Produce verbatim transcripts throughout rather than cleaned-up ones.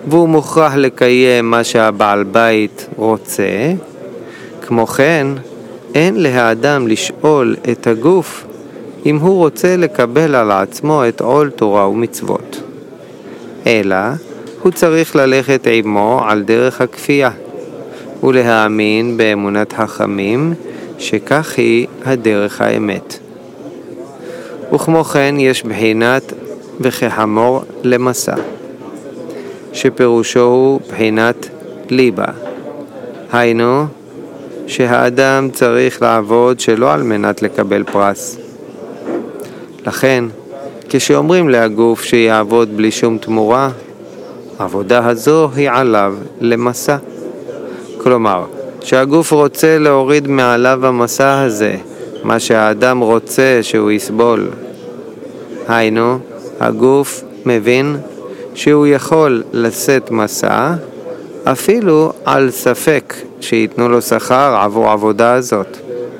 והוא מוכרח לקיים מה שהבעל בית רוצה. כמו כן, אין לאדם לשאול את הגוף אם הוא רוצה לקבל על עצמו את עול תורה ומצוות, אלא הוא צריך ללכת עמו על דרך הכפייה ולהאמין באמונת חכמים שכך היא הדרך האמת. וכמו כן יש בחינת וכחמור למסע, שפירושו הוא בחינת ליבה, היינו שהאדם צריך לעבוד שלא על מנת לקבל פרס. לכן, כשאומרים להגוף שיעבוד בלי שום תמורה, העבודה הזו היא עליו למסע. כלומר, שהגוף רוצה להוריד מעליו המסע הזה, מה שהאדם רוצה שהוא יסבול. היינו, הגוף מבין שהוא יכול לשאת מסע, אפילו על ספק שיתנו לו שכר עבור העבודה הזאת.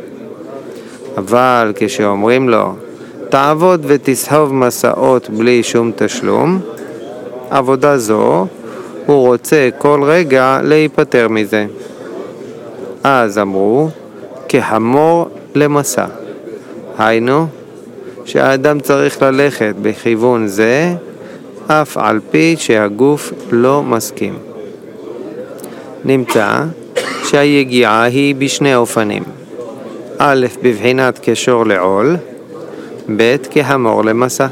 אבל כשאומרים לו, תעבוד ותסחוב מסעות בלי שום תשלום, עבודה זו, הוא רוצה כל רגע להיפטר מזה. אז אמרו, כחמור למסע. היינו, שהאדם צריך ללכת בכיוון זה, אף על פי שהגוף לא מסכים. נמצא שהיגיעה היא בשני אופנים. א', בבחינת כשור לעול, ב', כחמור למסע.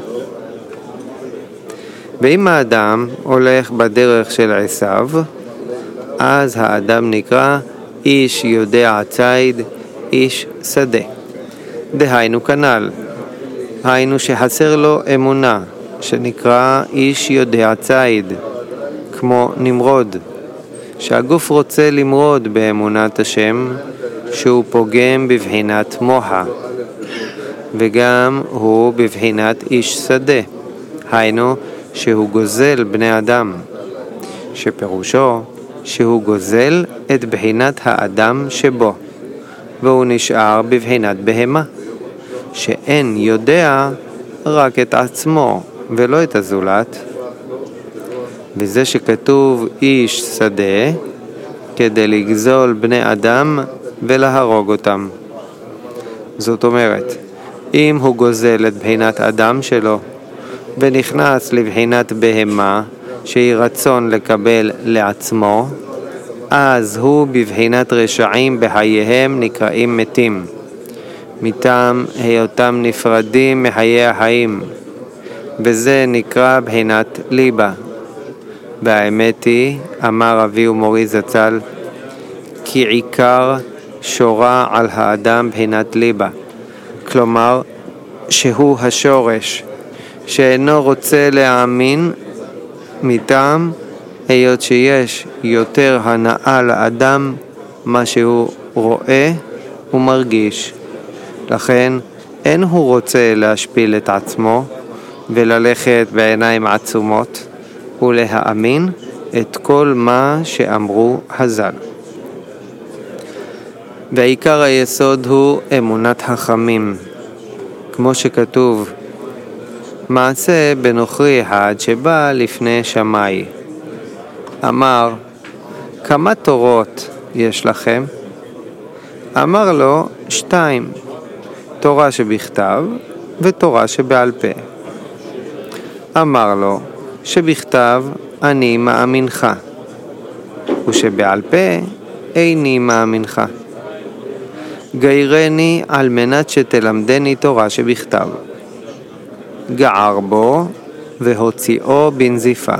ואם האדם הולך בדרך של עשיו, אז האדם נקרא איש יודע ציד, איש שדה. דהיינו כנ"ל, היינו שחסר לו אמונה, שנקרא איש יודע ציד, כמו נמרוד, שהגוף רוצה למרוד באמונת השם, שהוא פוגם בבחינת מוחה, וגם הוא בבחינת איש שדה, היינו שהוא גוזל בני אדם, שפירושו שהוא גוזל את בחינת האדם שבו, והוא נשאר בבחינת בהמה, שאין יודע רק את עצמו ולא את הזולת. וזה שכתוב איש שדה כדי לגזול בני אדם ולהרוג אותם. זאת אומרת, אם הוא גוזל את בחינת אדם שלו ונכנס לבחינת בהמה שהיא רצון לקבל לעצמו, אז הוא בבחינת רשעים בחייהם נקראים מתים, מטעם היותם נפרדים מחיי החיים, וזה נקרא בחינת ליבה. והאמת היא, אמר אבי ומורי זצ"ל, כי עיקר שורה על האדם בחינת ליבה, כלומר שהוא השורש שאינו רוצה להאמין, מטעם היות שיש יותר הנאה לאדם מה שהוא רואה ומרגיש. לכן אין הוא רוצה להשפיל את עצמו וללכת בעיניים עצומות ולהאמין את כל מה שאמרו חז"ל. ועיקר היסוד הוא אמונת חכמים, כמו שכתוב, מעשה בנוכרי אחד שבא לפני שמאי. אמר, כמה תורות יש לכם? אמר לו, שתיים, תורה שבכתב ותורה שבעל פה. אמר לו, שבכתב אני מאמינך, ושבעל פה איני מאמינך. גיירני על מנת שתלמדני תורה שבכתב. גער בו והוציאו בנזיפה.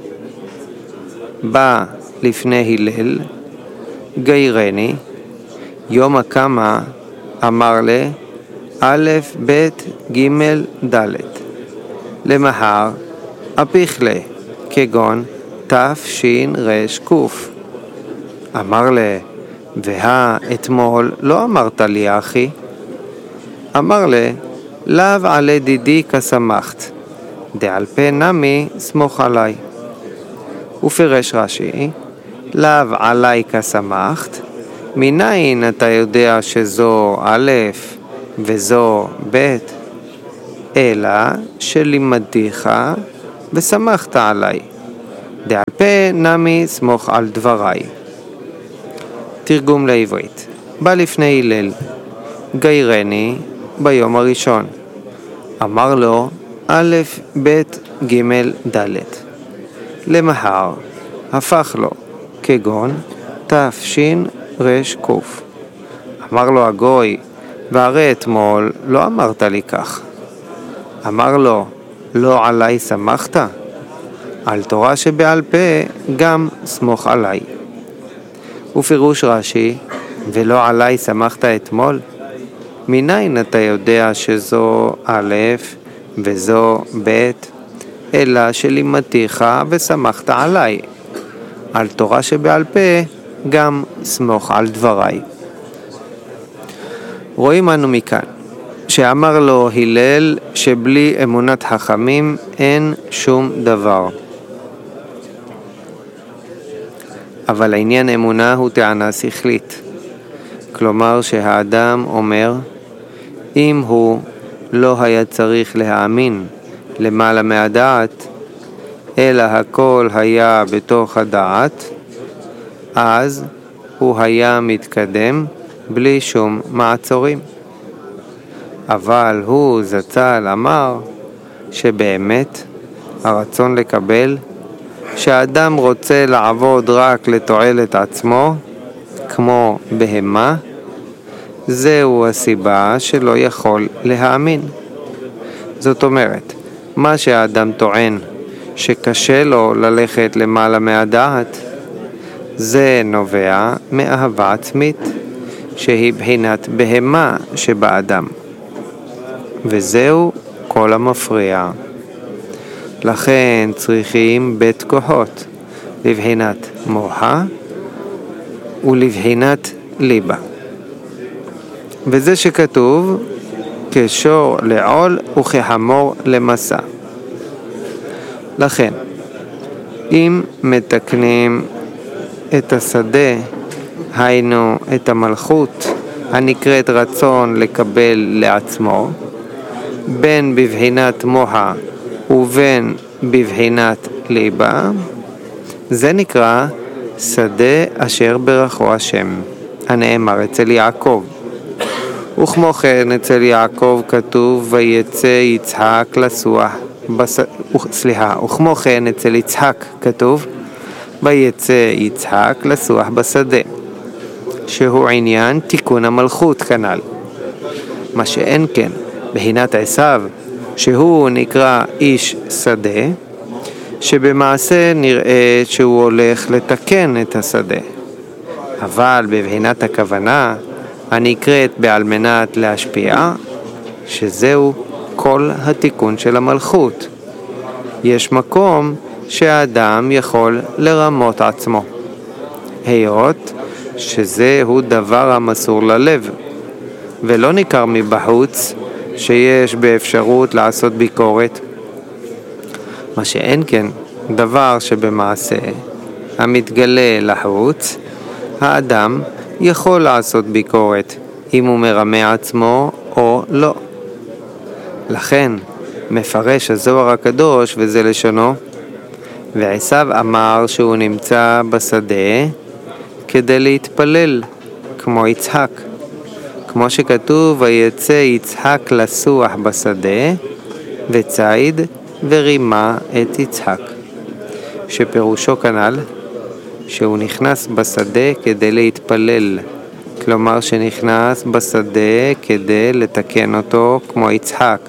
בא לפני הלל, גיירני, יום הקמה אמר לה, א' ב' ג' ד'. למחר אפיך לה, כגון תש"ן רש קוף. אמר לה, והה אתמול לא אמרת לי אחי? אמר לה, לאו עלי דידי כשמחת, דעל פה נמי סמוך עלי. ופרש רש"י, לאו עלי כשמחת, מניין אתה יודע שזו א' וזו ב'? אלא שלימדתיך ושמחת עלי, דעל פה נמי סמוך על דבריי. תרגום לעברית. בא לפני הלל, גיירני ביום הראשון. אמר לו א' ב' ג' ד'. למחר הפך לו כגון תפשין רש קוף. אמר לו הגוי, והרי אתמול לא אמרת לי כך. אמר לו, לא עליי שמחת? על תורה שבעל פה גם סמוך עליי. ופירוש רש"י, ולא עליי שמחת אתמול? מניין אתה יודע שזו א' וזו ב', אלא שלימדתיך ושמחת עליי. על תורה שבעל פה גם סמוך על דבריי. רואים אנו מכאן שאמר לו הלל שבלי אמונת חכמים אין שום דבר. אבל העניין אמונה הוא טענה שכלית. כלומר שהאדם אומר, אם הוא לא היה צריך להאמין למעלה מהדעת, אלא הכל היה בתוך הדעת, אז הוא היה מתקדם בלי שום מעצורים. אבל הוא זצ"ל אמר שבאמת הרצון לקבל, שהאדם רוצה לעבוד רק לתועלת עצמו, כמו בהמה, זהו הסיבה שלא יכול להאמין. זאת אומרת, מה שהאדם טוען שקשה לו ללכת למעלה מהדעת, זה נובע מאהבה עצמית, שהיא בחינת בהמה שבאדם. וזהו כל המפריע. לכן צריכים בית כוחות, לבחינת מוחה ולבחינת ליבה. וזה שכתוב, כשור לעול וכחמור למסע. לכן, אם מתקנים את השדה, היינו את המלכות הנקראת רצון לקבל לעצמו, בין בבחינת מוחה ובין בבחינת ליבה, זה נקרא שדה אשר ברכו השם, הנאמר אצל יעקב. וכמו כן אצל יעקב כתוב ויצא יצחק לסוח בס... סליחה, וכמו כן אצל יצחק כתוב ויצא יצחק לסוח בשדה, שהוא עניין תיקון המלכות כנ"ל. מה שאין כן בחינת עשיו, שהוא נקרא איש שדה, שבמעשה נראה שהוא הולך לתקן את השדה, אבל בבחינת הכוונה הנקראת בעל מנת להשפיע, שזהו כל התיקון של המלכות. יש מקום שהאדם יכול לרמות עצמו, היות שזהו דבר המסור ללב, ולא ניכר מבחוץ שיש באפשרות לעשות ביקורת. מה שאין כן דבר שבמעשה המתגלה לחוץ, האדם יכול לעשות ביקורת אם הוא מרמה עצמו או לא. לכן מפרש הזוהר הקדוש וזה לשונו, ועשיו אמר שהוא נמצא בשדה כדי להתפלל כמו יצחק, כמו שכתוב ויצא יצחק לסוח בשדה וציד ורימה את יצחק, שפירושו כנ"ל שהוא נכנס בשדה כדי להתפלל, כלומר שנכנס בשדה כדי לתקן אותו כמו יצחק.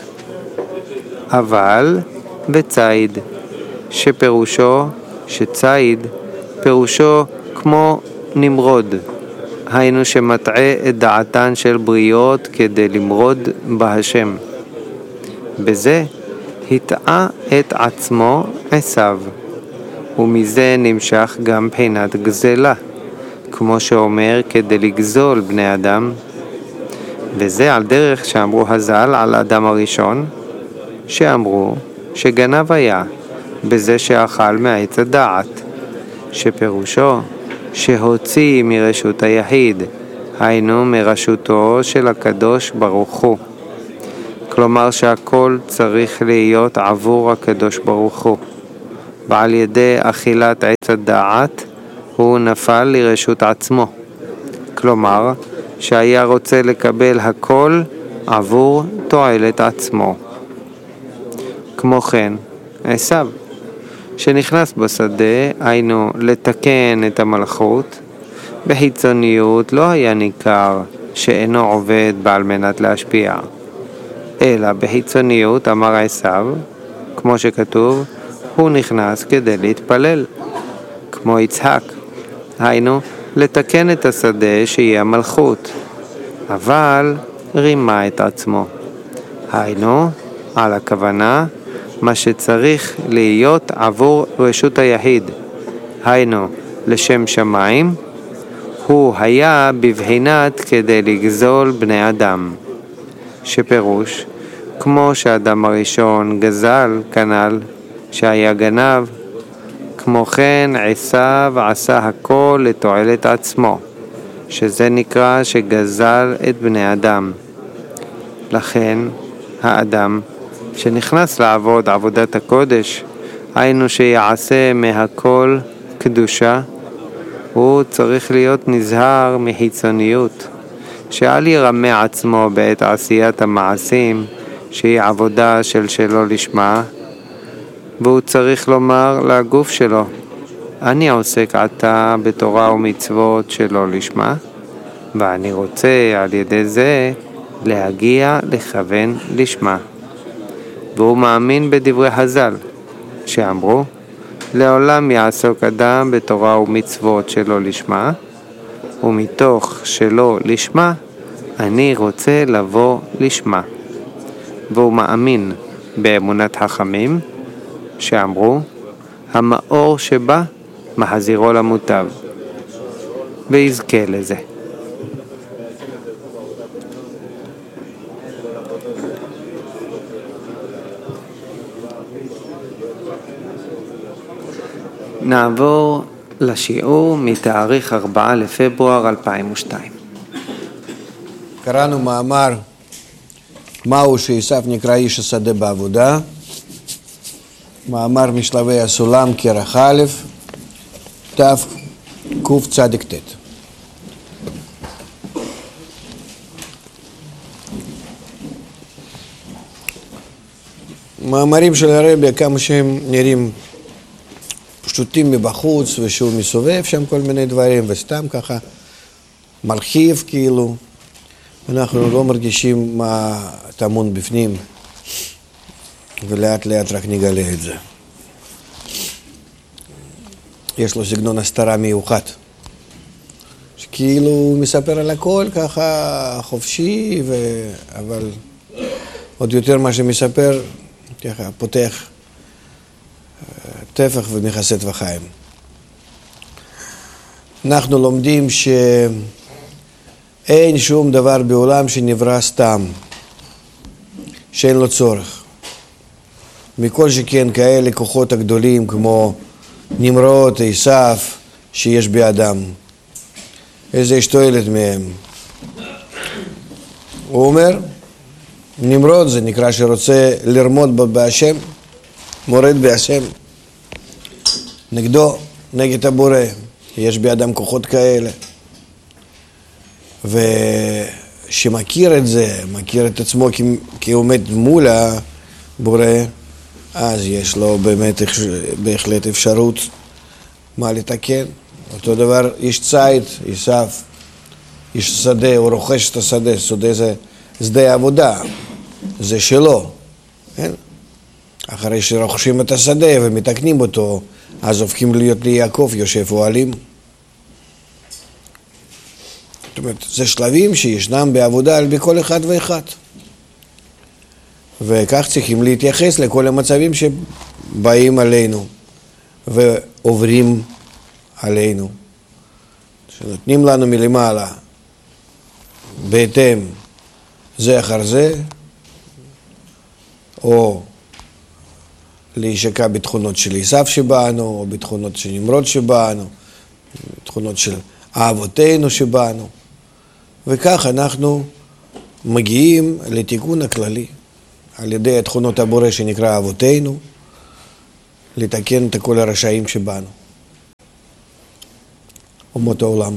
אבל וציד, שפירושו שציד פירושו כמו נמרוד, היינו שמטעה את דעתן של בריות כדי למרוד בהשם. בזה הטעה את עצמו עשיו, ומזה נמשך גם בחינת גזלה, כמו שאומר כדי לגזול בני אדם. וזה על דרך שאמרו הז"ל על אדם הראשון, שאמרו שגנב היה בזה שאכל מעץ הדעת, שפירושו שהוציא מרשות היחיד, היינו מרשותו של הקדוש ברוך הוא. כלומר שהכל צריך להיות עבור הקדוש ברוך הוא, ועל ידי אכילת עץ הדעת הוא נפל לרשות עצמו. כלומר, שהיה רוצה לקבל הכל עבור תועלת עצמו. כמו כן, עשיו, שנכנס בשדה, היינו לתקן את המלכות, בחיצוניות לא היה ניכר שאינו עובד בעל מנת להשפיע, אלא בחיצוניות אמר עשיו, כמו שכתוב, הוא נכנס כדי להתפלל, כמו יצחק, היינו לתקן את השדה שהיא המלכות, אבל רימה את עצמו. היינו, על הכוונה, מה שצריך להיות עבור רשות היחיד, היינו לשם שמיים, הוא היה בבחינת כדי לגזול בני אדם, שפירוש, כמו שאדם הראשון גזל כנ"ל שהיה גנב, כמו כן עשיו עשה הכל לתועלת עצמו, שזה נקרא שגזל את בני אדם. לכן האדם שנכנס לעבוד עבודת הקודש, היינו שיעשה מהכל קדושה, הוא צריך להיות נזהר מחיצוניות, שאל ירמה עצמו בעת עשיית המעשים שהיא עבודה של שלא לשמה, והוא צריך לומר לגוף שלו, אני עוסק עתה בתורה ומצוות שלא לשמה, ואני רוצה על ידי זה להגיע לכוון לשמה. והוא מאמין בדברי חז"ל שאמרו, לעולם יעסוק אדם בתורה ומצוות שלא לשמה, ומתוך שלא לשמה אני רוצה לבוא לשמה. והוא מאמין באמונת חכמים שאמרו, המאור שבא מחזירו למוטב, ויזכה לזה. נעבור לשיעור מתאריך ארבעה לפברואר אלפיים ושתיים. קראנו מאמר מהו שעשיו נקרא איש השדה בעבודה, מאמר משלבי הסולם כרך א' תקצ"ט. מאמרים של הרבי, כמה שהם נראים פשוטים מבחוץ, ושהוא מסובב שם כל מיני דברים, וסתם ככה מרחיב כאילו, אנחנו לא מרגישים מה טמון בפנים, ולאט לאט רק נגלה את זה. יש לו סגנון הסתרה מיוחד, שכאילו הוא מספר על הכל ככה חופשי, ו... אבל עוד יותר מה שמספר, ככה פותח טפח ומכסה טפחיים. אנחנו לומדים שאין שום דבר בעולם שנברא סתם, שאין לו צורך. מכל שכן כאלה כוחות הגדולים כמו נמרוד, עשיו, שיש באדם. איזה יש תועלת מהם? הוא אומר, נמרוד זה נקרא שרוצה לרמוד בהשם, מורד בהשם, נגדו, נגד הבורא. יש באדם כוחות כאלה. ושמכיר את זה, מכיר את עצמו כי הוא עומד מול הבורא, אז יש לו באמת בהחלט אפשרות מה לתקן. אותו דבר יש ציד, עשיו, יש שדה, הוא רוכש את השדה, שדה זה שדה עבודה, זה שלו, כן? אחרי שרוכשים את השדה ומתקנים אותו, אז הופכים להיות ליעקב יושב אוהלים. זאת אומרת, זה שלבים שישנם בעבודה על בכל אחד ואחד. וכך צריכים להתייחס לכל המצבים שבאים עלינו ועוברים עלינו, שנותנים לנו מלמעלה בהתאם זה אחר זה, או להישקע בתכונות של עשיו שבאנו, או בתכונות של נמרוד שבאנו, בתכונות של אהבותינו שבאנו, וכך אנחנו מגיעים לתיקון הכללי על ידי התכונות הבורא שנקרא אהבותינו, לתקן את כל הרשעים שבנו. אומות העולם.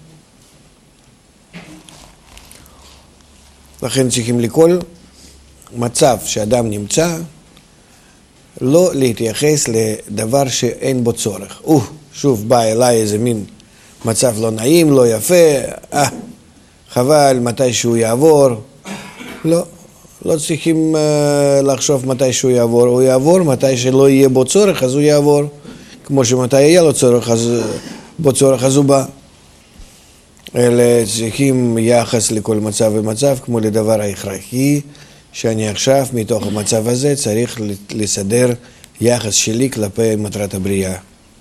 לכן צריכים לכל מצב שאדם נמצא, לא להתייחס לדבר שאין בו צורך. או, שוב בא אליי איזה מין מצב לא נעים, לא יפה, אה, חבל, מתי שהוא יעבור. לא, לא צריכים uh, לחשוב מתי שהוא יעבור. הוא יעבור, מתי שלא יהיה בו צורך, אז הוא יעבור. כמו שמתי יהיה לו צורך, אז בו צורך, אז הוא בא. אלה צריכים יחס לכל מצב ומצב, כמו לדבר ההכרחי, שאני עכשיו מתוך המצב הזה צריך לסדר יחס שלי כלפי מטרת הבריאה.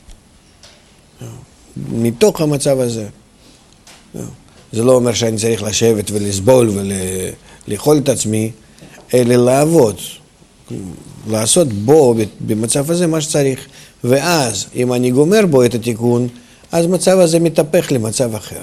מתוך המצב הזה. זה לא אומר שאני צריך לשבת ולסבול ולאכול את עצמי, אלא לעבוד, לעשות בו במצב הזה מה שצריך. ואז אם אני גומר בו את התיקון, אז מצב הזה מתהפך למצב אחר.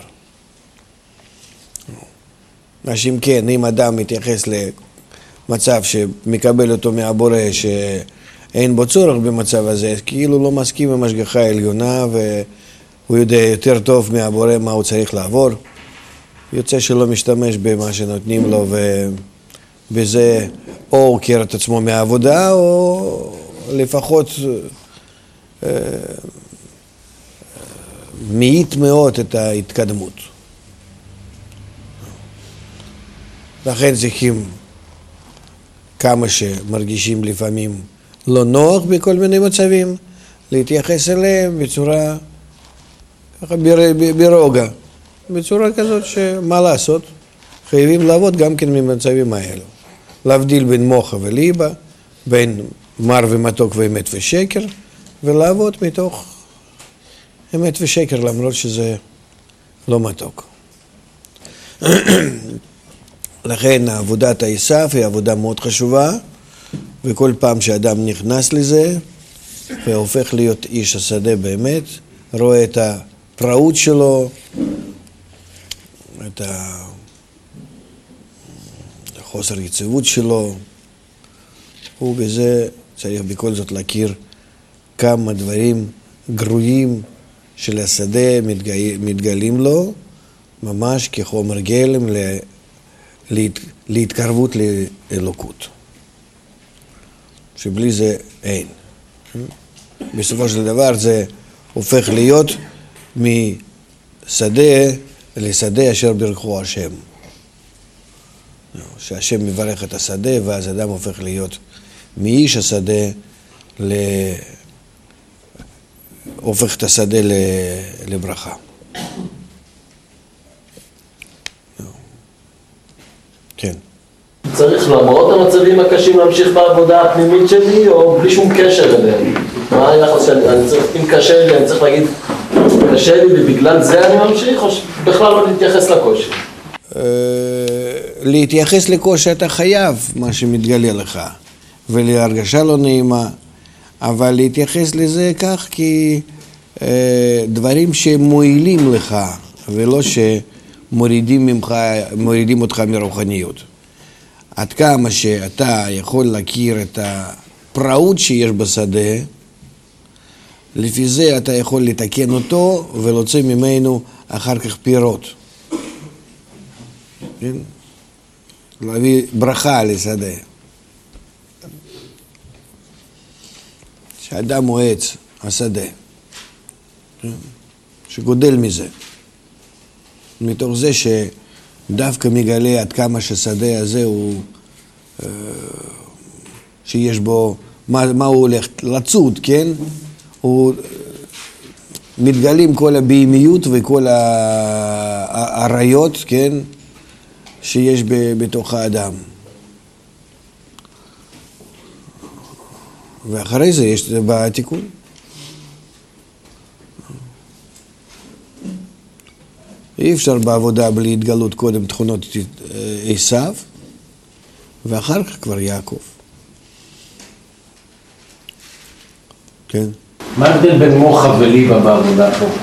אז אם כן, אם אדם מתייחס למצב שמקבל אותו מהבורא שאין בו צורך במצב הזה, כאילו לא מסכים עם השגחה העליונה והוא יודע יותר טוב מהבורא מה הוא צריך לעבור, יוצא שלא משתמש במה שנותנים לו ובזה או עוקר את עצמו מהעבודה או לפחות אה, מעיט מאוד את ההתקדמות. לכן צריכים כמה שמרגישים לפעמים לא נוח בכל מיני מצבים, להתייחס אליהם בצורה ככה ברוגע, בצורה כזאת שמה לעשות, חייבים לעבוד גם כן ממצבים האלו. להבדיל בין מוחה וליבה, בין מר ומתוק ואמת ושקר, ולעבוד מתוך אמת ושקר למרות שזה לא מתוק. לכן עבודת העיסף היא עבודה מאוד חשובה, וכל פעם שאדם נכנס לזה והופך להיות איש השדה באמת, רואה את הפראות שלו, את החוסר יציבות שלו, ובזה צריך בכל זאת להכיר כמה דברים גרועים של השדה מתגלים לו, ממש כחומר גלם להת, להתקרבות לאלוקות. שבלי זה אין. בסופו של דבר זה הופך להיות משדה לשדה אשר ברכו השם. שהשם מברך את השדה ואז אדם הופך להיות מאיש השדה ל... הופך את השדה לברכה. כן. צריך למרות המצבים הקשים להמשיך בעבודה הפנימית שלי או בלי שום קשר אליהם? מה היחס שאני, אני צריך, אם קשה לי, אני צריך להגיד קשה לי ובגלל זה אני ממשיך או בכלל לא להתייחס לקושי? להתייחס לקושי אתה חייב מה שמתגלה לך ולהרגשה לא נעימה, אבל להתייחס לזה כך כי דברים שמועילים לך ולא שמורידים ממך, מורידים אותך מרוחניות. עד כמה שאתה יכול להכיר את הפראות שיש בשדה, לפי זה אתה יכול לתקן אותו ולהוציא ממנו אחר כך פירות. כן? להביא ברכה לשדה. שאדם הוא עץ, השדה, שגודל מזה. מתוך זה שדווקא מגלה עד כמה שהשדה הזה הוא, שיש בו, מה, מה הוא הולך לצוד, כן? הוא מתגלים כל הבהמיות וכל העריות, כן? שיש בתוך האדם. ואחרי זה יש בתיקון. אי אפשר בעבודה בלי התגלות קודם תכונות עשיו, ואחר כך כבר יעקב. כן? מה ההבדל בין מוחה וליבה בעבודה פה?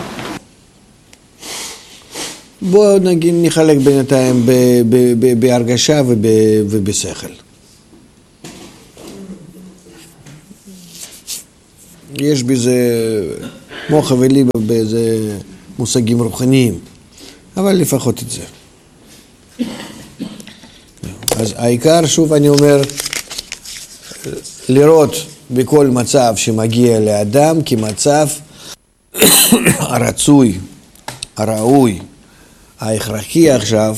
בואו נגיד נחלק בינתיים בהרגשה ובשכל. יש בזה מוח וליבה באיזה מושגים רוחניים, אבל לפחות את זה. אז העיקר, שוב אני אומר, לראות בכל מצב שמגיע לאדם כמצב הרצוי, הראוי, ההכרחי עכשיו,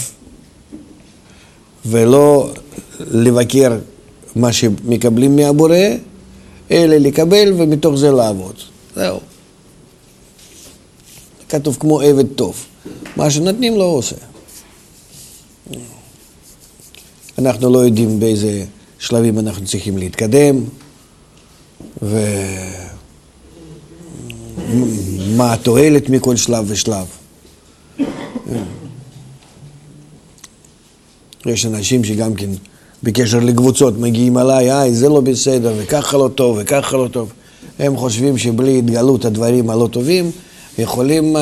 ולא לבקר מה שמקבלים מהבורא, אלא לקבל ומתוך זה לעבוד. זהו. כתוב כמו עבד טוב. מה שנותנים לא עושה. אנחנו לא יודעים באיזה שלבים אנחנו צריכים להתקדם, ומה התועלת מכל שלב ושלב. יש אנשים שגם כן בקשר לקבוצות מגיעים עליי, איי, זה לא בסדר, וככה לא טוב, וככה לא טוב. הם חושבים שבלי התגלות הדברים הלא טובים, יכולים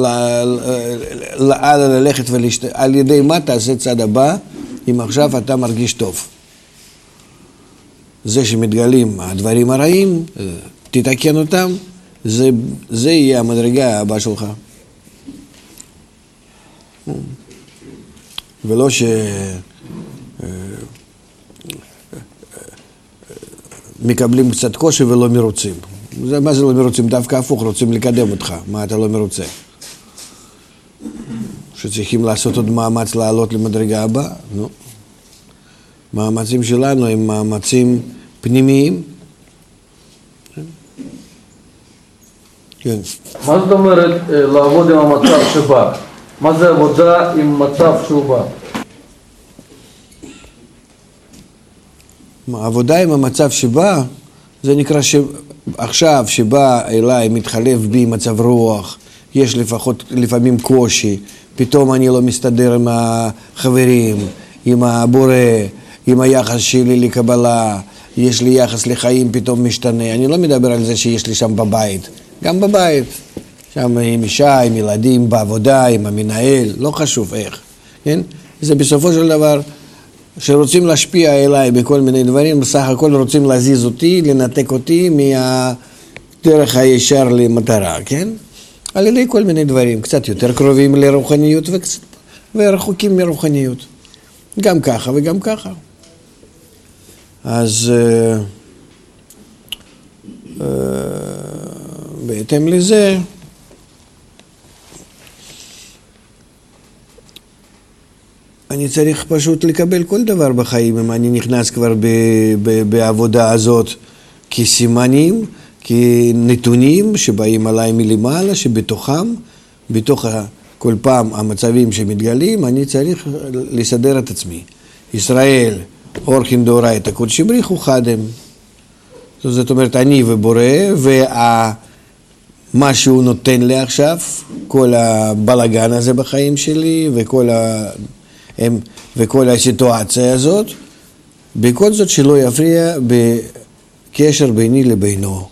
ללכת ולהשת... על ידי מה תעשה צד הבא, אם עכשיו אתה מרגיש טוב. זה שמתגלים הדברים הרעים, תתקן אותם, זה, זה יהיה המדרגה הבאה שלך. ולא ש... מקבלים קצת קושי ולא מרוצים. זה, מה זה לא מרוצים? דווקא הפוך, רוצים לקדם אותך. מה אתה לא מרוצה? שצריכים לעשות עוד מאמץ לעלות למדרגה הבאה? נו. מאמצים שלנו הם מאמצים פנימיים. כן. מה זאת אומרת לעבוד עם המצב שבא? מה זה עבודה עם מצב שהוא בא? העבודה עם המצב שבא, זה נקרא שעכשיו שבא אליי, מתחלף בי מצב רוח, יש לפחות לפעמים קושי, פתאום אני לא מסתדר עם החברים, עם הבורא, עם היחס שלי לקבלה, יש לי יחס לחיים פתאום משתנה. אני לא מדבר על זה שיש לי שם בבית, גם בבית, שם עם אישה, עם ילדים, בעבודה, עם המנהל, לא חשוב איך, כן? זה בסופו של דבר שרוצים להשפיע אליי בכל מיני דברים, בסך הכל רוצים להזיז אותי, לנתק אותי מהדרך הישר למטרה, כן? על ידי כל מיני דברים, קצת יותר קרובים לרוחניות וקצת ורחוקים מרוחניות. גם ככה וגם ככה. אז uh, uh, בהתאם לזה, אני צריך פשוט לקבל כל דבר בחיים, אם אני נכנס כבר ב, ב, בעבודה הזאת כסימנים, כנתונים שבאים עליי מלמעלה, שבתוכם, בתוך כל פעם המצבים שמתגלים, אני צריך לסדר את עצמי. ישראל, אורחין דאורייתא קודשא בריך חד הם. זאת אומרת, אני ובורא, ומה שהוא נותן לי עכשיו, כל הבלגן הזה בחיים שלי, וכל ה... הם, וכל הסיטואציה הזאת, בכל זאת שלא יפריע בקשר ביני לבינו.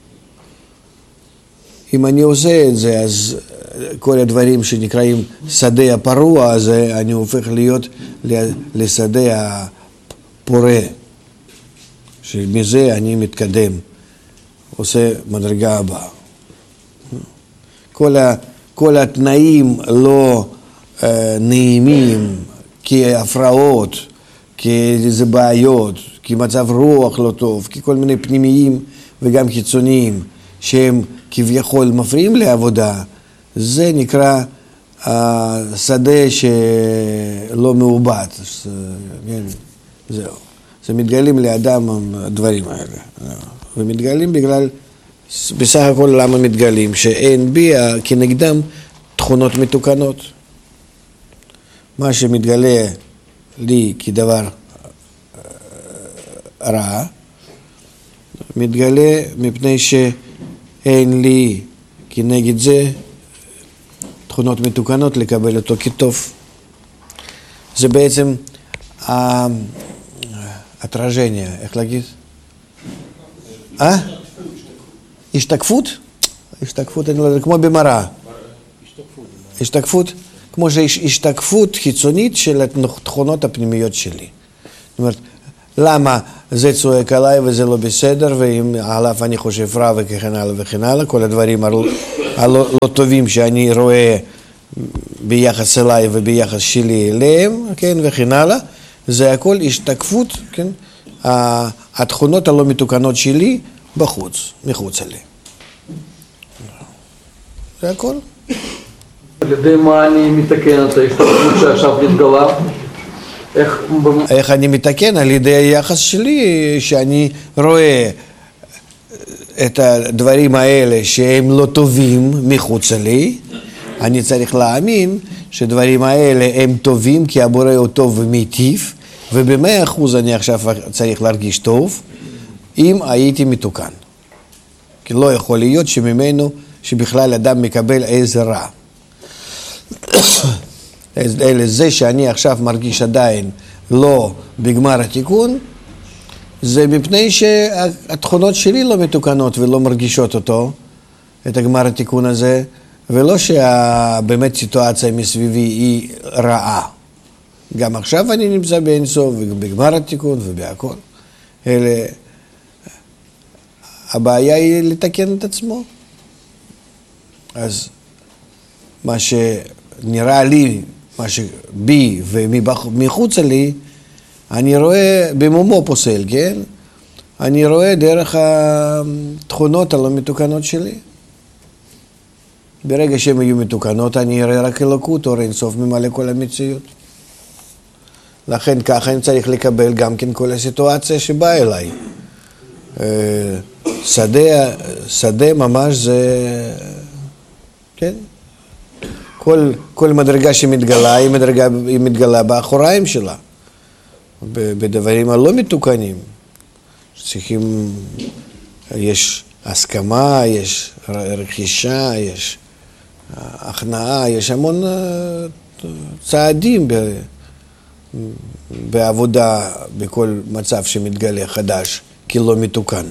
אם אני עושה את זה, אז כל הדברים שנקראים שדה הפרוע הזה, אני הופך להיות לשדה הפורה, שמזה אני מתקדם, עושה מדרגה הבאה. כל, ה, כל התנאים לא uh, נעימים, כהפרעות, כאיזה בעיות, כמצב רוח לא טוב, ככל מיני פנימיים וגם חיצוניים שהם כביכול מפריעים לעבודה, זה נקרא השדה שלא מעובד. זהו. זה מתגלים לאדם הדברים האלה. ומתגלים בגלל, בסך הכל למה מתגלים? שאין בי כנגדם תכונות מתוקנות. מה שמתגלה לי כדבר רע, מתגלה מפני שאין לי כנגד זה תכונות מתוקנות לקבל אותו כטוב. זה בעצם התרז'ניה, איך להגיד? אה? השתקפות? השתקפות, אני לא יודע, כמו במראה. השתקפות? כמו שיש השתקפות חיצונית של התכונות הפנימיות שלי. זאת אומרת, למה זה צועק עליי וזה לא בסדר, ואם עליו אני חושב רע וכן הלאה וכן הלאה, כל הדברים הלא, הלא לא טובים שאני רואה ביחס אליי וביחס שלי אליהם, כן, וכן הלאה, זה הכל השתקפות, כן, התכונות הלא מתוקנות שלי בחוץ, מחוץ אליי. זה הכל. על ידי מה אני מתקן את ההשתקפות שעכשיו נתגלה? איך... איך אני מתקן? על ידי היחס שלי, שאני רואה את הדברים האלה שהם לא טובים מחוץ לי, אני צריך להאמין שדברים האלה הם טובים כי הבורא הוא טוב ומיטיב, ובמאה אחוז אני עכשיו צריך להרגיש טוב אם הייתי מתוקן. כי לא יכול להיות שממנו, שבכלל אדם מקבל איזה רע. אלא זה שאני עכשיו מרגיש עדיין לא בגמר התיקון, זה מפני שהתכונות שלי לא מתוקנות ולא מרגישות אותו, את הגמר התיקון הזה, ולא שבאמת סיטואציה מסביבי היא רעה. גם עכשיו אני נמצא באינסוף ובגמר התיקון ובהכל. אלה, הבעיה היא לתקן את עצמו. אז מה שנראה לי, מה שבי ומחוץ לי, אני רואה במומו פוסל, כן? אני רואה דרך התכונות הלא מתוקנות שלי. ברגע שהן יהיו מתוקנות, אני אראה רק אלוקות, אור אינסוף ממלא כל המציאות. לכן ככה אני צריך לקבל גם כן כל הסיטואציה שבאה אליי. שדה, שדה ממש זה, כן? כל, כל מדרגה שמתגלה, היא, מדרגה, היא מתגלה באחוריים שלה. בדברים הלא מתוקנים. צריכים, יש הסכמה, יש רכישה, יש הכנעה, יש המון צעדים בעבודה, בכל מצב שמתגלה חדש, כי לא מתוקן.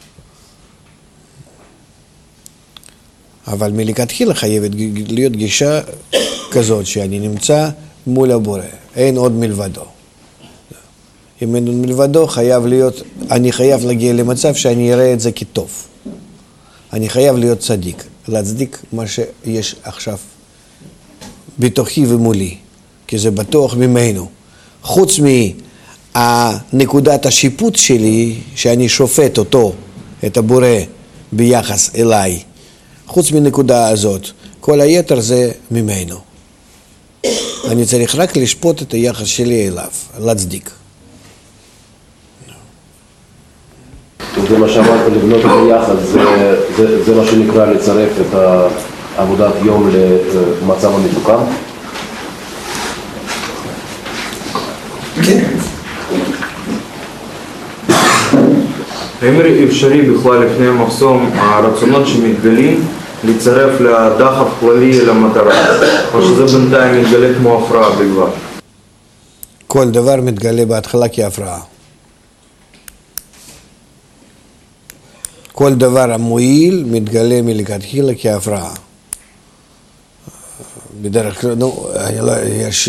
אבל מלכתחילה חייבת להיות גישה כזאת שאני נמצא מול הבורא, אין עוד מלבדו. אם אין עוד מלבדו, חייב להיות, אני חייב להגיע למצב שאני אראה את זה כטוב. אני חייב להיות צדיק, להצדיק מה שיש עכשיו בתוכי ומולי, כי זה בטוח ממנו. חוץ מהנקודת השיפוט שלי, שאני שופט אותו, את הבורא, ביחס אליי, חוץ מנקודה הזאת, כל היתר זה ממנו. אני צריך רק לשפוט את היחס שלי אליו, להצדיק. זה מה שאמרת, לבנות את היחד, זה, זה, זה מה שנקרא לצרף את עבודת יום למצב המתוקן? כן. האם אפשרי בכלל לפני המחסום הרצונות שמתגלים לצרף לדחף כללי למטרה, או שזה בינתיים מתגלה כמו הפרעה בלבד? כל דבר מתגלה בהתחלה כהפרעה. כל דבר המועיל מתגלה מלכתחילה כהפרעה. בדרך כלל, נו, יש,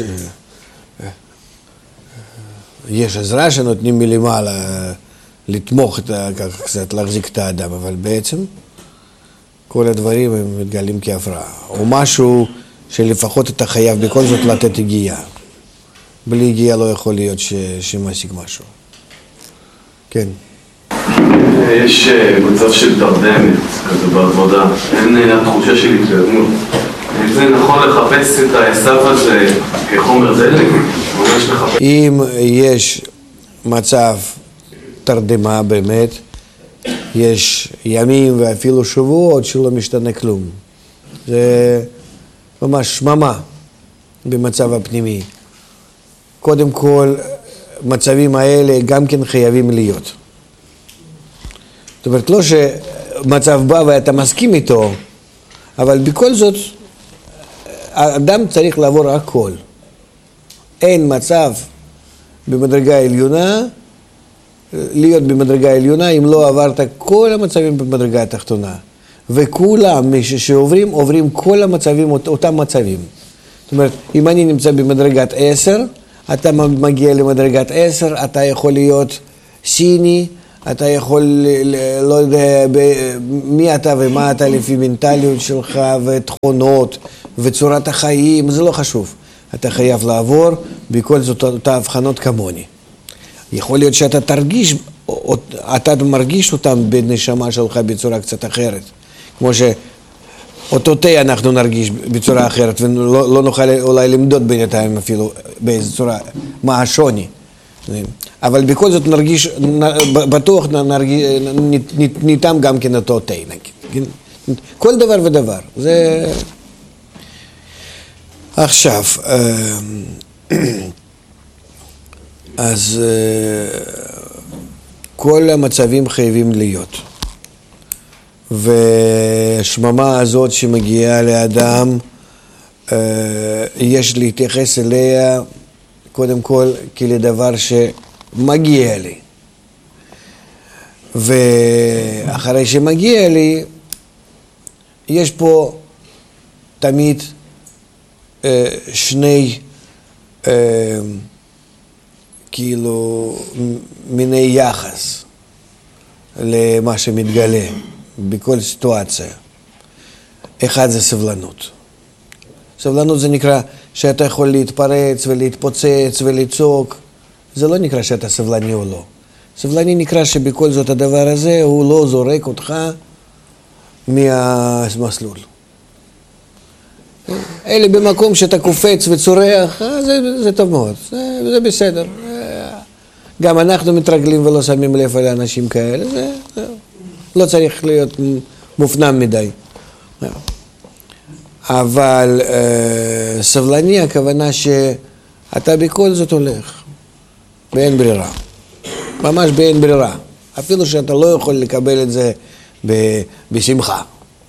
יש עזרה שנותנים מלמעלה לתמוך, את, ככה קצת להחזיק את האדם, אבל בעצם כל הדברים הם מתגלים כהפרעה. או משהו שלפחות אתה חייב בכל זאת לתת הגיעה. בלי הגיעה לא יכול להיות ש, שמשיג משהו. כן. יש מצב של תרדמת כזה בעבודה, אין התחושה של התקדמות. זה נכון לחפש את העשב הזה כחומר דלק? אם יש מצב תרדמה באמת, יש ימים ואפילו שבועות שלא משתנה כלום. זה ממש שממה במצב הפנימי. קודם כל, מצבים האלה גם כן חייבים להיות. זאת אומרת, לא שמצב בא ואתה מסכים איתו, אבל בכל זאת, האדם צריך לעבור הכל. אין מצב במדרגה עליונה, להיות במדרגה עליונה, אם לא עברת כל המצבים במדרגה התחתונה. וכולם, מי שעוברים, עוברים כל המצבים, אותם מצבים. זאת אומרת, אם אני נמצא במדרגת עשר, אתה מגיע למדרגת עשר, אתה יכול להיות סיני, אתה יכול, לא יודע, מי אתה ומה אתה לפי מנטליות שלך ותכונות וצורת החיים, זה לא חשוב. אתה חייב לעבור בכל זאת אותה הבחנות כמוני. יכול להיות שאתה תרגיש, אתה מרגיש אותם בנשמה שלך בצורה קצת אחרת. כמו שאותו תה אנחנו נרגיש בצורה אחרת, ולא לא נוכל אולי למדוד בינתיים אפילו באיזו צורה, מה השוני. אבל בכל זאת נרגיש, בטוח נרגיש, ניתן גם כן אותו תה, נגיד. כל דבר ודבר. זה... עכשיו, אז כל המצבים חייבים להיות. והשממה הזאת שמגיעה לאדם, יש להתייחס אליה קודם כל כלדבר שמגיע לי. ואחרי שמגיע לי, יש פה תמיד שני כאילו מיני יחס למה שמתגלה בכל סיטואציה. אחד זה סבלנות. סבלנות זה נקרא שאתה יכול להתפרץ ולהתפוצץ ולצעוק. זה לא נקרא שאתה סבלני או לא. סבלני נקרא שבכל זאת הדבר הזה הוא לא זורק אותך מהמסלול. אלה במקום שאתה קופץ וצורח, זה, זה טוב מאוד, זה, זה בסדר. גם אנחנו מתרגלים ולא שמים לב על אנשים כאלה, זה, זה לא צריך להיות מופנם מדי. אבל אה, סבלני הכוונה שאתה בכל זאת הולך, באין ברירה. ממש באין ברירה. אפילו שאתה לא יכול לקבל את זה ב, בשמחה.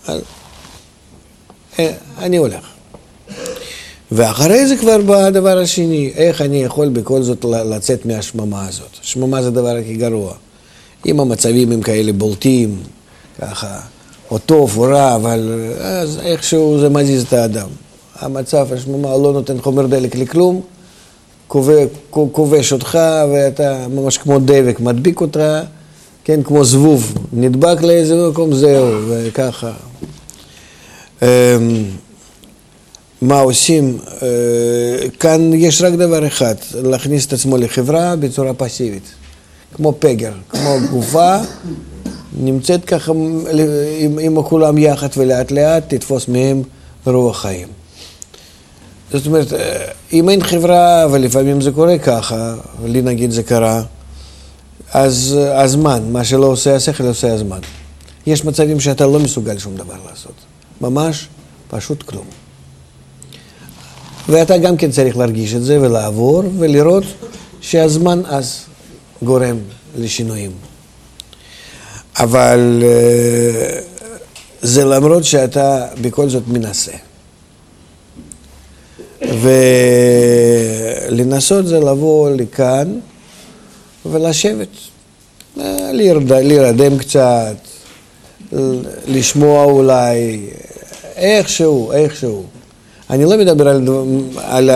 אני הולך. ואחרי זה כבר בא הדבר השני, איך אני יכול בכל זאת לצאת מהשממה הזאת. השממה זה הדבר הכי גרוע. אם המצבים הם כאלה בולטים, ככה, או טוב או רע, אבל אז איכשהו זה מזיז את האדם. המצב, השממה לא נותן חומר דלק לכלום, כובש אותך ואתה ממש כמו דבק מדביק אותך, כן, כמו זבוב, נדבק לאיזה מקום, זהו, וככה. מה עושים? כאן יש רק דבר אחד, להכניס את עצמו לחברה בצורה פסיבית, כמו פגר, כמו גופה, נמצאת ככה עם, עם כולם יחד ולאט לאט תתפוס מהם רוח חיים. זאת אומרת, אם אין חברה, ולפעמים זה קורה ככה, לי נגיד זה קרה, אז הזמן, מה שלא עושה השכל עושה הזמן. יש מצבים שאתה לא מסוגל שום דבר לעשות. ממש פשוט כלום. ואתה גם כן צריך להרגיש את זה ולעבור ולראות שהזמן אז גורם לשינויים. אבל זה למרות שאתה בכל זאת מנסה. ולנסות זה לבוא לכאן ולשבת, להירדם קצת, לשמוע אולי, איכשהו, איכשהו. אני לא מדבר על, על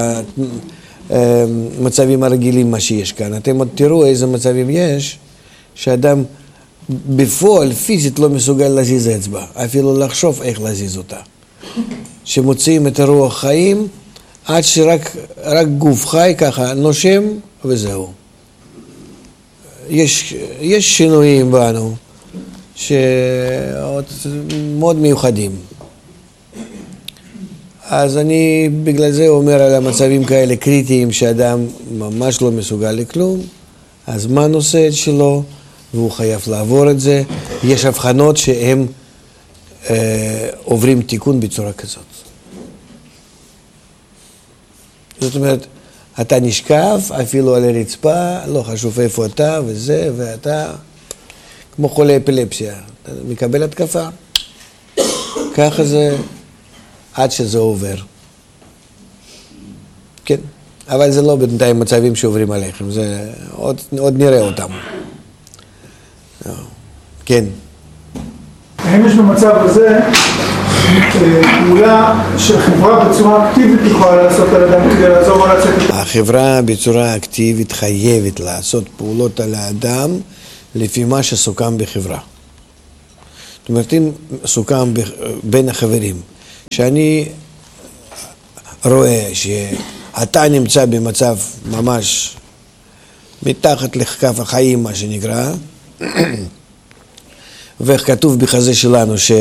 המצבים הרגילים מה שיש כאן. אתם עוד תראו איזה מצבים יש, שאדם בפועל פיזית לא מסוגל להזיז אצבע, אפילו לחשוב איך להזיז אותה. שמוציאים את הרוח חיים, עד שרק רק גוף חי ככה נושם וזהו. יש, יש שינויים בנו, שעוד מאוד מיוחדים. אז אני בגלל זה אומר על המצבים כאלה קריטיים שאדם ממש לא מסוגל לכלום, הזמן עושה את שלו והוא חייב לעבור את זה. יש הבחנות שהם אה, עוברים תיקון בצורה כזאת. זאת אומרת, אתה נשכב אפילו על הרצפה, לא חשוב איפה אתה וזה, ואתה כמו חולה אפילפסיה, אתה מקבל התקפה. ככה זה עד שזה עובר. כן, אבל זה לא בינתיים מצבים שעוברים עליכם, זה עוד, עוד נראה אותם. כן. האם יש במצב הזה פעולה שחברה בצורה אקטיבית יכולה לעשות על אדם כדי לעזור לו לצאת. החברה בצורה אקטיבית חייבת לעשות פעולות על האדם לפי מה שסוכם בחברה. זאת אומרת, אם סוכם בין החברים, שאני רואה שאתה נמצא במצב ממש מתחת לכף החיים, מה שנקרא, וכתוב בחזה שלנו ש,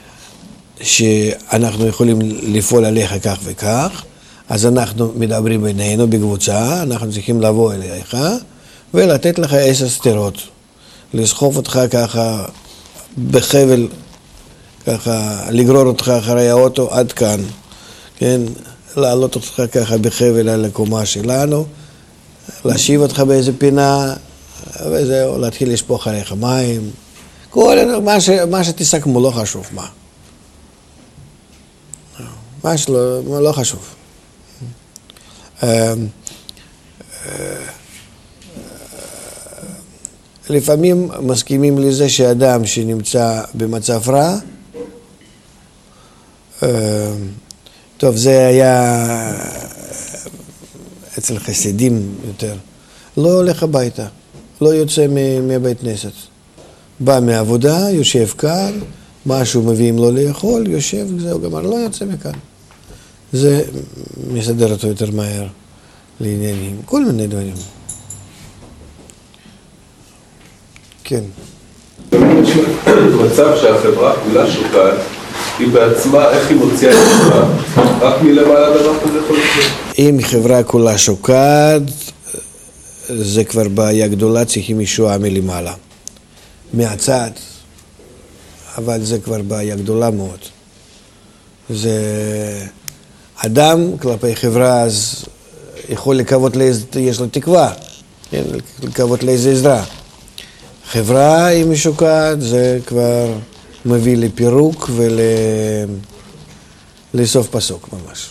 שאנחנו יכולים לפעול עליך כך וכך, אז אנחנו מדברים בינינו בקבוצה, אנחנו צריכים לבוא אליך ולתת לך עשר סתירות, לסחוף אותך ככה בחבל, ככה לגרור אותך אחרי האוטו עד כאן, כן? לעלות אותך ככה בחבל על הקומה שלנו, להשיב אותך באיזה פינה, וזהו, להתחיל לשפוך עליך מים, כל מה, ש, מה שתסכמו, לא חשוב מה. מה שלא, לא חשוב. לפעמים מסכימים לזה שאדם שנמצא במצב רע, טוב, זה היה אצל חסידים יותר, לא הולך הביתה, לא יוצא מבית כנסת. בא מעבודה, יושב כאן, משהו מביאים לו לאכול, יושב, זהו גמר, לא יוצא מכאן. זה מסדר אותו יותר מהר לעניינים, כל מיני דברים. כן. מצב שהחברה כולה שוקעת, היא בעצמה, איך היא מוציאה את החברה? רק מלמעלה דבר כזה יכול להיות? אם חברה כולה שוקעת, זה כבר בעיה גדולה, צריכים ישועה מלמעלה. מהצד, אבל זה כבר בעיה גדולה מאוד. זה אדם כלפי חברה, אז יכול לקוות לאיזה, יש לו תקווה, כן? לקוות לאיזה עזרה. חברה היא משוקעת, זה כבר מביא לפירוק ולסוף פסוק ממש.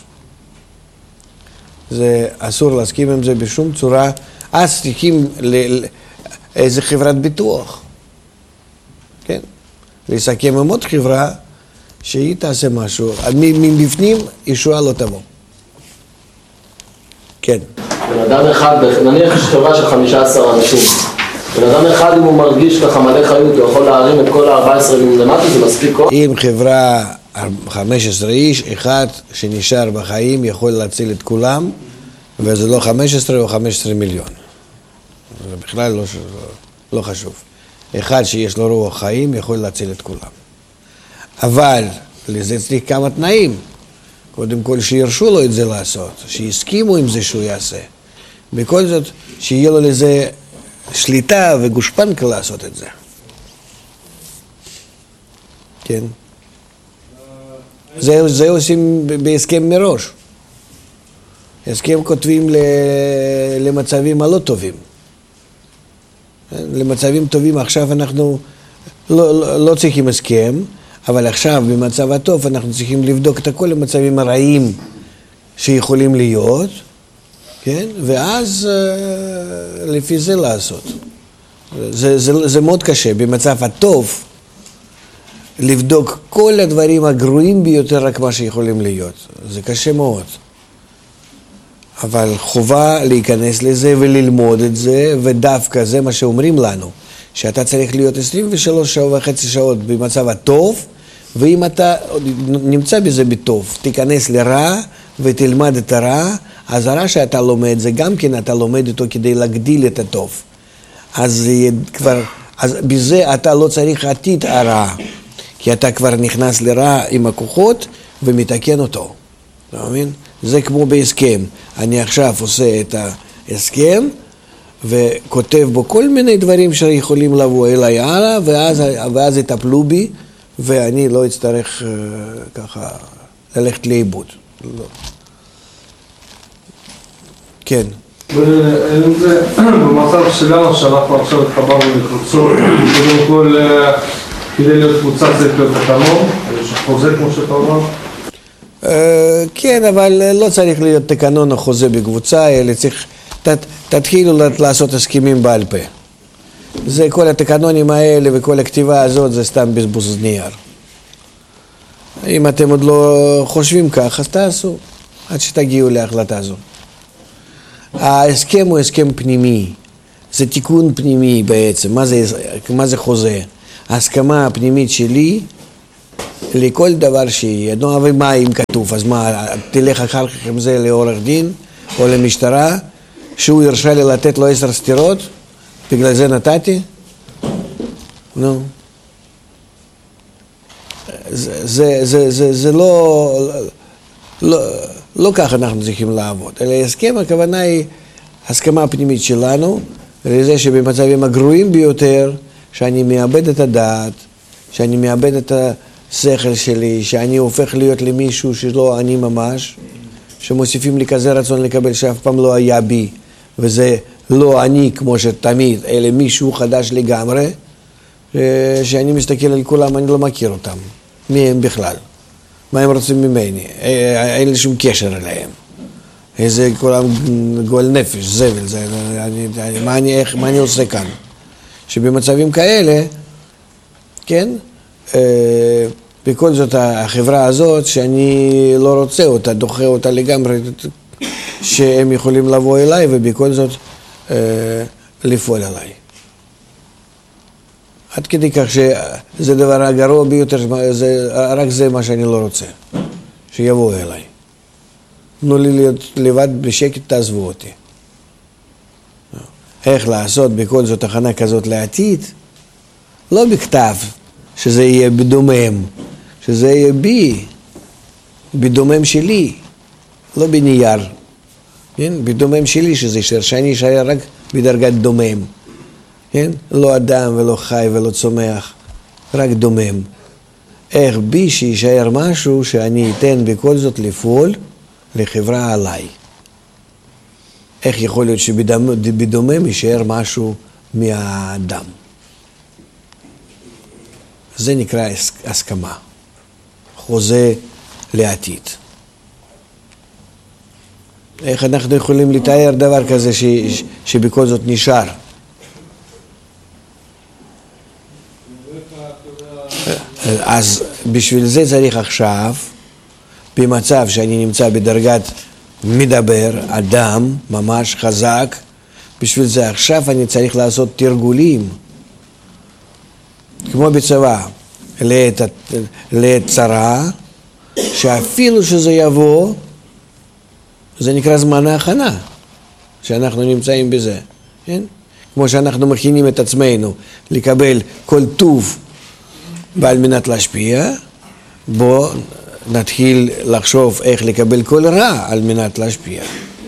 זה אסור להסכים עם זה בשום צורה. אז צריכים לאיזה חברת ביטוח, כן? לסכם עם עוד חברה שהיא תעשה משהו. מבפנים ישועה לא תבוא. כן. בן אדם אחד, נניח יש חברה של חמישה עשר אנשים. בן אדם אחד, אם הוא מרגיש ככה מלא חיות, הוא יכול להרים את כל ה-ארבע עשרה למטה, זה מספיק כוח? אם חברה חמש עשרה איש, אחד שנשאר בחיים יכול להציל את כולם, וזה לא חמש עשרה או חמש עשרה מיליון. זה בכלל לא, לא חשוב. אחד שיש לו רוח חיים יכול להציל את כולם. אבל לזה צריך כמה תנאים. קודם כל שירשו לו את זה לעשות, שיסכימו עם זה שהוא יעשה. בכל זאת, שיהיה לו לזה שליטה וגושפנקה לעשות את זה. כן. זה, זה עושים בהסכם מראש. הסכם כותבים למצבים הלא טובים. למצבים טובים עכשיו אנחנו לא, לא, לא צריכים הסכם, אבל עכשיו במצב הטוב אנחנו צריכים לבדוק את כל המצבים הרעים שיכולים להיות, כן? ואז לפי זה לעשות. זה, זה, זה מאוד קשה במצב הטוב לבדוק כל הדברים הגרועים ביותר רק מה שיכולים להיות. זה קשה מאוד. אבל חובה להיכנס לזה וללמוד את זה, ודווקא זה מה שאומרים לנו, שאתה צריך להיות עשרים ושלוש שעות וחצי שעות במצב הטוב, ואם אתה נמצא בזה בטוב, תיכנס לרע ותלמד את הרע, אז הרע שאתה לומד זה גם כן אתה לומד אותו כדי להגדיל את הטוב. אז כבר, אז בזה אתה לא צריך עתיד הרע, כי אתה כבר נכנס לרע עם הכוחות ומתקן אותו. אתה מבין? זה כמו בהסכם. אני עכשיו עושה את ההסכם וכותב בו כל מיני דברים שיכולים לבוא אליי הלאה, ואז, ואז יטפלו בי, ואני לא אצטרך uh, ככה ללכת לאיבוד. לא. כן. זה במצב שלנו שאנחנו עכשיו התחברנו לקבוצות, קודם כל כדי להיות קבוצה צריך להיות תקנון, יש חוזה כמו שאתה אומר? כן, אבל לא צריך להיות תקנון או חוזה בקבוצה, אלא צריך, תתחילו לעשות הסכמים בעל פה. זה כל התקנונים האלה וכל הכתיבה הזאת זה סתם בזבוז נייר. אם אתם עוד לא חושבים כך, אז תעשו, עד שתגיעו להחלטה הזו. ההסכם הוא הסכם פנימי, זה תיקון פנימי בעצם. מה זה, מה זה חוזה? ההסכמה הפנימית שלי לכל דבר שיהיה. נו, אבל מה אם כתוב? אז מה, תלך אחר כך עם זה לעורך דין או למשטרה, שהוא ירשה לי לתת לו עשר סתירות, בגלל זה נתתי? נו. זה, זה, זה, זה, זה לא, לא, לא ככה אנחנו צריכים לעבוד. אלא הסכם, הכוונה היא הסכמה הפנימית שלנו, לזה שבמצבים הגרועים ביותר, שאני מאבד את הדעת, שאני מאבד את השכל שלי, שאני הופך להיות למישהו שלא אני ממש, שמוסיפים לי כזה רצון לקבל שאף פעם לא היה בי, וזה לא אני כמו שתמיד, אלא מישהו חדש לגמרי, שאני מסתכל על כולם, אני לא מכיר אותם. מי הם בכלל? מה הם רוצים ממני? אין לי שום קשר אליהם. איזה כולם גועל נפש, זבל, זה, אני, מה, אני, איך, מה אני עושה כאן? שבמצבים כאלה, כן, אה, בכל זאת החברה הזאת שאני לא רוצה אותה, דוחה אותה לגמרי, שהם יכולים לבוא אליי ובכל זאת אה, לפעול עליי. עד כדי כך שזה דבר הגרוע ביותר, זה, רק זה מה שאני לא רוצה, שיבואו אליי. תנו לי להיות לבד בשקט, תעזבו אותי. איך לעשות בכל זאת הכנה כזאת לעתיד? לא בכתב, שזה יהיה בדומם, שזה יהיה בי, בדומם שלי, לא בנייר. כן? בדומם שלי שזה יישאר, שאני אשאר רק בדרגת דומם. כן? לא אדם ולא חי ולא צומח, רק דומם. איך בי שישאר משהו שאני אתן בכל זאת לפעול לחברה עליי. איך יכול להיות שבדומם יישאר משהו מהאדם. זה נקרא הסכמה, חוזה לעתיד. איך אנחנו יכולים לתאר דבר כזה ש, ש, שבכל זאת נשאר? אז בשביל זה צריך עכשיו, במצב שאני נמצא בדרגת מדבר, אדם, ממש חזק, בשביל זה עכשיו אני צריך לעשות תרגולים, כמו בצבא, לעת, לעת צרה, שאפילו שזה יבוא, זה נקרא זמן ההכנה, שאנחנו נמצאים בזה, כן? כמו שאנחנו מכינים את עצמנו לקבל כל טוב ועל מנת להשפיע, בוא נתחיל לחשוב איך לקבל כל רע על מנת להשפיע.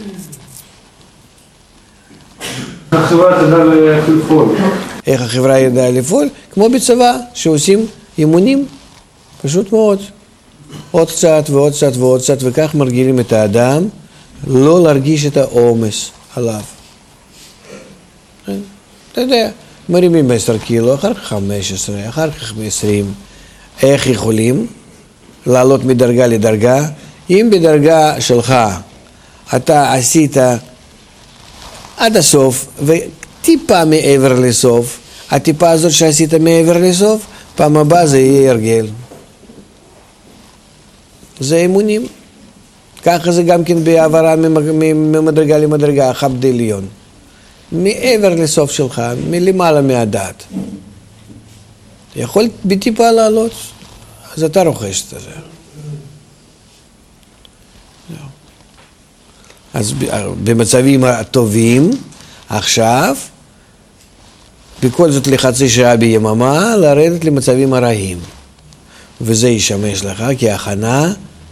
החברה תדע לפעול. איך החברה ידעה לפעול? כמו בצבא, שעושים אימונים, פשוט מאוד. עוד קצת ועוד קצת ועוד קצת, וכך מרגילים את האדם, לא להרגיש את העומס עליו. אתה יודע, מרימים עשר קילו, אחר כך חמש עשרה, אחר כך עשרים. איך יכולים לעלות מדרגה לדרגה? אם בדרגה שלך אתה עשית עד הסוף וטיפה מעבר לסוף, הטיפה הזאת שעשית מעבר לסוף, פעם הבאה זה יהיה הרגל. זה אימונים. ככה זה גם כן בעברה ממדרגה למדרגה, חבד עליון. מעבר לסוף שלך, מלמעלה מהדעת. אתה יכול בטיפה לעלות, אז אתה רוכש את זה. אז במצבים הטובים, עכשיו, בכל זאת לחצי שעה ביממה, לרדת למצבים הרעים. וזה ישמש לך כהכנה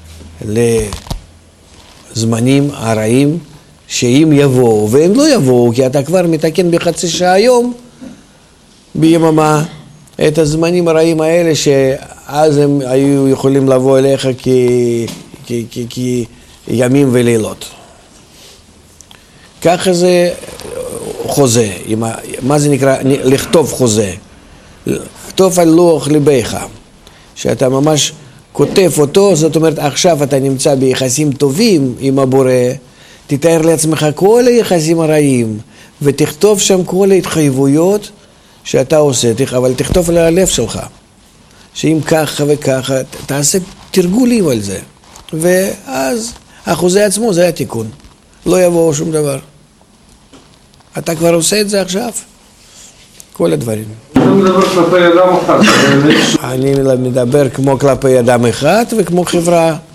לזמנים הרעים, שאם יבואו, והם לא יבואו, כי אתה כבר מתקן בחצי שעה היום, ביממה, את הזמנים הרעים האלה, שאז הם היו יכולים לבוא אליך כימים ולילות. ככה זה חוזה. מה זה נקרא? לכתוב חוזה. לכתוב על לוח ליבך. שאתה ממש כותב אותו, זאת אומרת, עכשיו אתה נמצא ביחסים טובים עם הבורא, תתאר לעצמך כל היחסים הרעים, ותכתוב שם כל ההתחייבויות שאתה עושה, אבל תכתוב על הלב שלך, שאם ככה וככה, תעשה תרגולים על זה. ואז החוזה עצמו זה התיקון. לא יבוא שום דבר. אתה כבר עושה את זה עכשיו? כל הדברים. אתה מדבר כלפי אדם אחד. אני מדבר כמו כלפי אדם אחד וכמו חברה.